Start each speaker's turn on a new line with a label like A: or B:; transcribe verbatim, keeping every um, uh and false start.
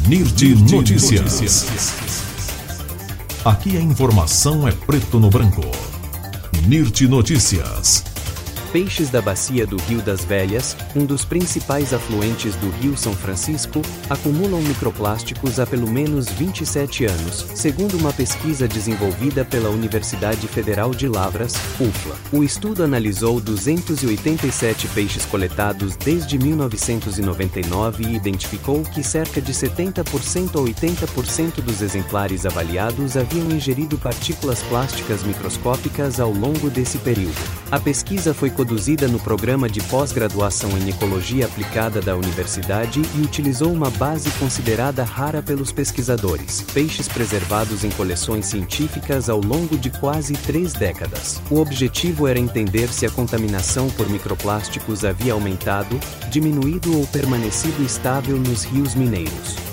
A: Nirti Notícias. Aqui a informação é preto no branco. Nirti Notícias.
B: Peixes da bacia do Rio das Velhas, um dos principais afluentes do Rio São Francisco, acumulam microplásticos há pelo menos vinte e sete anos, segundo uma pesquisa desenvolvida pela Universidade Federal de Lavras, U F L A. O estudo analisou duzentos e oitenta e sete peixes coletados desde mil novecentos e noventa e nove e identificou que cerca de setenta por cento a oitenta por cento dos exemplares avaliados haviam ingerido partículas plásticas microscópicas ao longo desse período. A pesquisa foi produzida no programa de pós-graduação em Ecologia Aplicada da Universidade e utilizou uma base considerada rara pelos pesquisadores, peixes preservados em coleções científicas ao longo de quase três décadas. O objetivo era entender se a contaminação por microplásticos havia aumentado, diminuído ou permanecido estável nos rios mineiros.